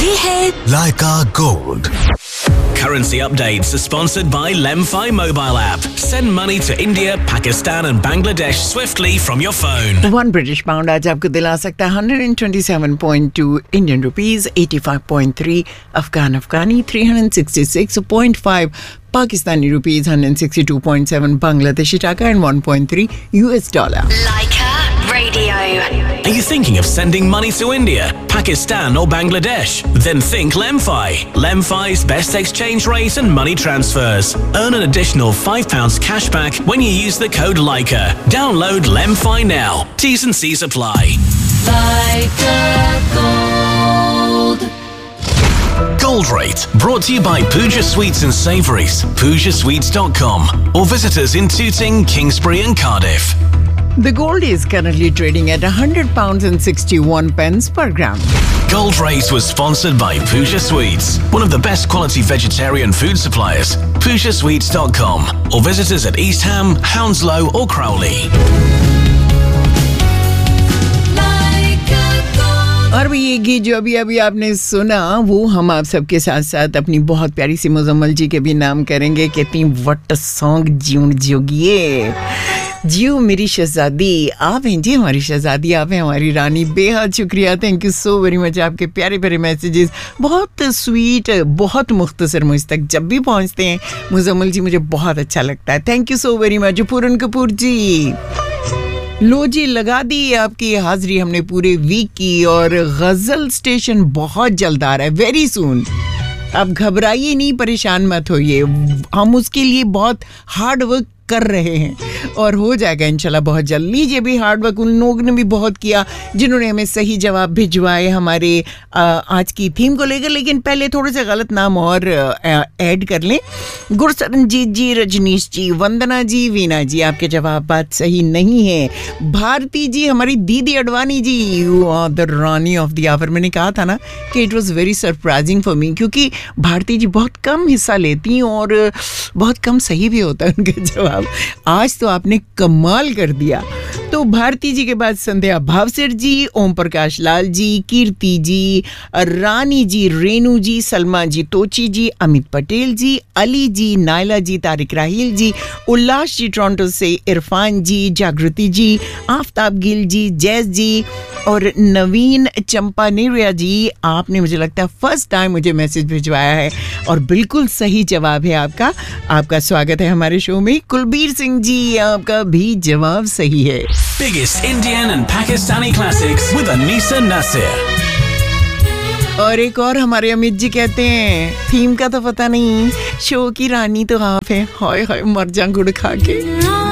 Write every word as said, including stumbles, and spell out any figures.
ये है Leica Gold. Currency updates are sponsored by Lemfi mobile app. Send money to India, Pakistan and Bangladesh swiftly from your phone. One British pound आज आपको दिला सकता है one hundred twenty-seven point two Indian rupees, eighty-five point three Afghan Afghani, three hundred sixty-six point five Pakistani rupees, one hundred sixty-two point seven Bangladeshi taka and one point three U S dollar. Leica Radio. Are you thinking of sending money to India, Pakistan or Bangladesh? Then think Lemfi. Lemfi's best exchange rate and money transfers. Earn an additional five pounds cash back when you use the code Leica. Download Lemfi now. T's and C's apply. Leica Gold. Gold Rate, brought to you by Pooja Sweets and Savouries, pooja sweets dot com, or visit us in Tooting, Kingsbury and Cardiff. The gold is currently trading at one hundred pounds and sixty-one pence per gram. Gold Rate was sponsored by Pooja Sweets, one of the best quality vegetarian food suppliers, pooja sweets dot com, or visit us at East Ham, Hounslow or Crowley. और भी ये गीत जो अभी अभी आपने सुना वो हम आप सबके साथ साथ अपनी बहुत प्यारी सी मुजम्मल जी के भी नाम करेंगे. कहती व्हाट अ सॉन्ग जीवन जोगिए जियो मेरी शहजादी. आप हैं जी हमारी शहजादी, आप हैं हमारी रानी. बेहद शुक्रिया, thank you so very much. आपके प्यारे प्यारे मैसेजेस बहुत स्वीट, बहुत मुख्तसर मुझ तक जब भी पहुंचते हैं मुजम्मल जी मुझे बहुत अच्छा लगता है. Thank you so very much. पूरन कपूर जी, लो जी लगा दी आपकी हाजिरी हमने पूरे वीक की. और गजल स्टेशन बहुत जल्द आ रहा है, वेरी सून. अब घबराइए नहीं, परेशान मत होइए, हम उसके लिए बहुत हार्ड वर्क कर रहे हैं और हो जाएगा इंशाल्लाह बहुत जल्द. लीजिए भी हार्ड वर्क उन लोगों ने भी बहुत किया जिन्होंने हमें सही जवाब भिजवाए हमारे आ, आज की थीम को लेकर. लेकिन पहले थोड़े से गलत नाम और ऐड कर लें. गुरसरनजीत जी, रजनीश जी, वंदना जी, वीना जी, आपके जवाब बात सही नहीं है. भारती जी, हमारी दीदी Advani ji, you are the Rani of the our. मैंने कहा था ना कि it was very surprising for me, क्योंकि भारती जी बहुत कम हिस्सा लेती हैं और बहुत कम सही भी होता है उनका जवाब. आज तो आपने कमाल कर दिया. तो भारती जी के बाद संध्या भावसर जी, ओम प्रकाश लाल जी, कीर्ति जी, रानी जी, रेनू जी, सलमा जी, तोची जी, अमित पटेल जी, अली जी, नायला जी, तारिक राहिल जी, उल्लास जी टोरंटो से, इरफान जी, जागृति जी, आफ्ताब गिल जी, जैस जी और नवीन चंपा नेरिया जी. आपने मुझे लगता है फर्स्ट टाइम मुझे मैसेज भिजवाया है और बिल्कुल सही जवाब है आपका. आपका स्वागत है हमारे शो में. कुलबीर सिंह जी, आपका भी जवाब सही है. Biggest Indian and Pakistani classics with Anisa Nasir. और एक और हमारे अमित जी कहते हैं थीम का तो पता नहीं, शो की रानी तो आप है. हाय हाय मर जा गुड़ खा के.